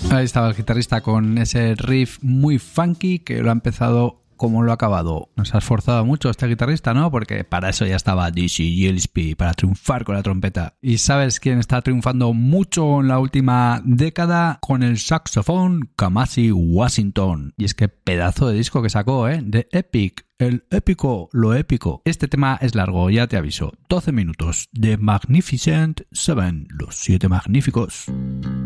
Ahí estaba el guitarrista con ese riff muy funky que lo ha empezado como lo ha acabado. Nos ha esforzado mucho este guitarrista, ¿no? Porque para eso ya estaba Dizzy Gillespie, para triunfar con la trompeta. ¿Y sabes quién está triunfando mucho en la última década? Con el saxofón, Kamasi Washington. Y es que pedazo de disco que sacó, ¿eh? The Epic. El épico, lo épico. Este tema es largo, ya te aviso. 12 minutos. The Magnificent Seven, los 7 magníficos.